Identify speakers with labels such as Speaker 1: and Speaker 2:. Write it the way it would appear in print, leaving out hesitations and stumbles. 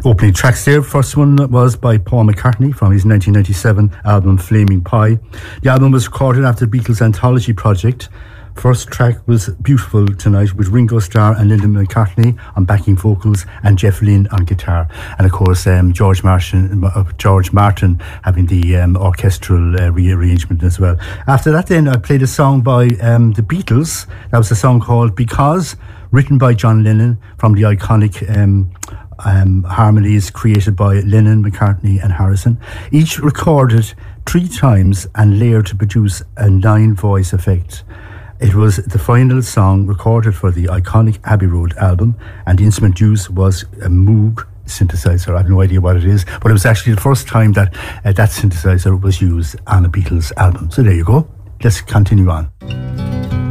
Speaker 1: Opening tracks there. First one was by Paul McCartney from his 1997 album Flaming Pie. The album was recorded after the Beatles anthology project. First track was Beautiful Tonight with Ringo Starr and Linda McCartney on backing vocals and Jeff Lynne on guitar. And of course, George Martin having the orchestral rearrangement as well. After that then, I played a song by the Beatles. That was a song called Because, written by John Lennon from the iconic harmonies created by Lennon, McCartney and Harrison, each recorded 3 times and layered to produce a 9-voice effect. It was the final song recorded for the iconic Abbey Road album, and the instrument used was a Moog synthesizer. I have no idea what it is, but it was actually the first time that that synthesizer was used on a Beatles album. So there you go. Let's continue on.